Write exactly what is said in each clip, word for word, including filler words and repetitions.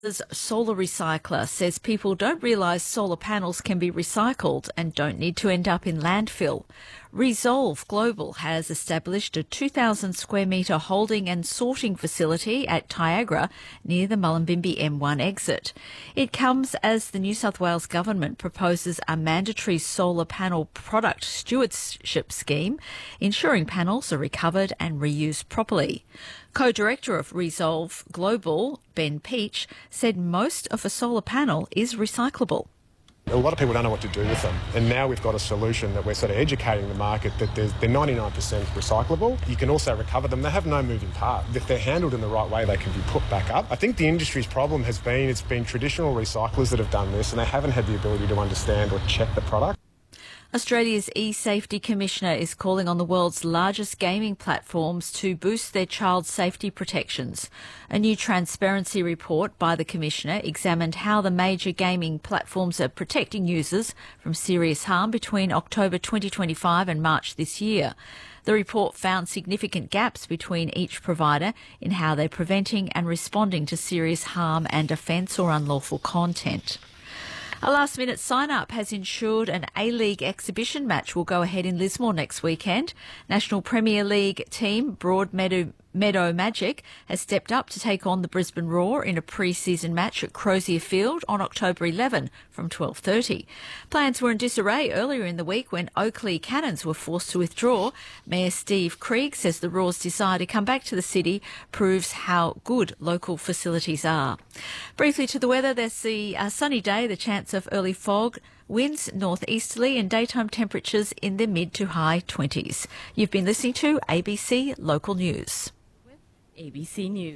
Solar Recycler says people don't realise solar panels can be recycled and don't need to end up in landfill. Resolve Global has established a two thousand square metre holding and sorting facility at Tyagra near the Mullumbimby M one exit. It comes as the New South Wales Government proposes a mandatory solar panel product stewardship scheme, ensuring panels are recovered and reused properly. Co-director of Resolve Global, Ben Peach, said most of a solar panel is recyclable. A lot of people don't know what to do with them, and now we've got a solution that we're sort of educating the market that they're ninety-nine percent recyclable. You can also recover them. They have no moving part. If they're handled in the right way, they can be put back up. I think the industry's problem has been it's been traditional recyclers that have done this, and they haven't had the ability to understand or check the product. Australia's e-safety commissioner is calling on the world's largest gaming platforms to boost their child safety protections. A new transparency report by the commissioner examined how the major gaming platforms are protecting users from serious harm between October twenty twenty-five and March this year. The report found significant gaps between each provider in how they're preventing and responding to serious harm and offence or unlawful content. A last-minute sign-up has ensured an A-League exhibition match will go ahead in Lismore next weekend. National Premier League team Broadmeadow Meadow Magic has stepped up to take on the Brisbane Roar in a pre-season match at Crozier Field on October eleventh from twelve thirty. Plans were in disarray earlier in the week when Oakleigh Cannons were forced to withdraw. Mayor Steve Krieg says the Roar's desire to come back to the city proves how good local facilities are. Briefly to the weather, there's the uh, sunny day, the chance of early fog, winds northeasterly and daytime temperatures in the mid to high twenties. You've been listening to A B C Local News. A B C News.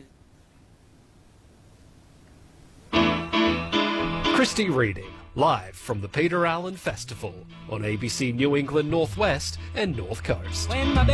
Christy Reading, live from the Peter Allen Festival on A B C New England Northwest and North Coast.